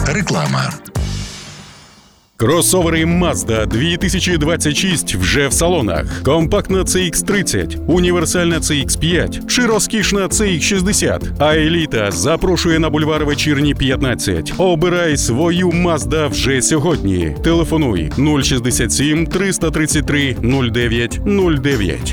Реклама. Кросовери Mazda 2026 вже в салонах. Компактна CX-30, універсальна CX-5 чи розкішна CX-60. А еліта запрошує на бульвар Вечірній 15. Обирай свою Mazda вже сьогодні. Телефонуй 067 333 09 09.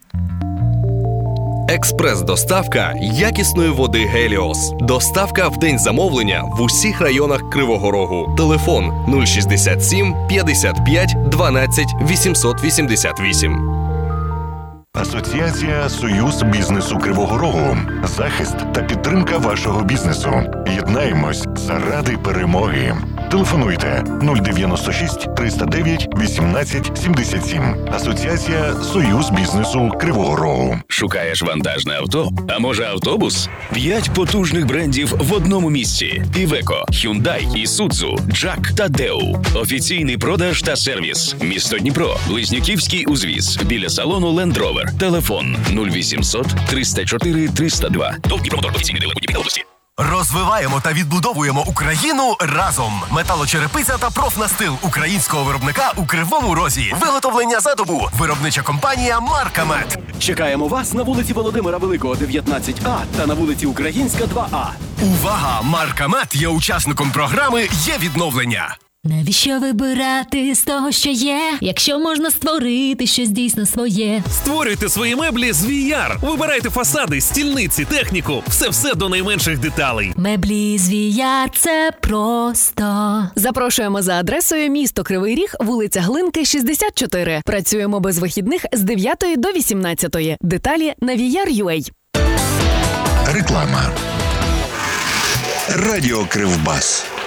Експрес-доставка якісної води «Геліос». Доставка в день замовлення в усіх районах Кривого Рогу. Телефон 067 55 12 888. Асоціація «Союз бізнесу Кривого Рогу». Захист та підтримка вашого бізнесу. Єднаємось заради перемоги. Телефонуйте 096 309 18 77. Асоціація «Союз бізнесу Кривого Рогу». Шукаєш вантажне авто? А може автобус? 5 потужних брендів в одному місці. Iveco, Hyundai, Isuzu, Jack та Deo. Офіційний продаж та сервіс. Місто Дніпро. Близнюківський узвіз. Біля салону Land Rover. Телефон 0800 304 302. Довгий промотор. Офіційний дилер у Дніпрі та області. Розвиваємо та відбудовуємо Україну разом. Металочерепиця та профнастил українського виробника у Кривому Розі. Виготовлення за добу. Виробнича компанія «Маркамет». Чекаємо вас на вулиці Володимира Великого, 19А та на вулиці Українська, 2А. Увага! «Маркамет» є учасником програми «Є відновлення». Навіщо вибирати з того, що є, якщо можна створити щось дійсно своє? Створюйте свої меблі з VR. Вибирайте фасади, стільниці, техніку. Все до найменших деталей. Меблі з VR – це просто. Запрошуємо за адресою місто Кривий Ріг, вулиця Глинки, 64. Працюємо без вихідних з 9 до 18. Деталі на VR.ua. Реклама. Радіо Кривбас.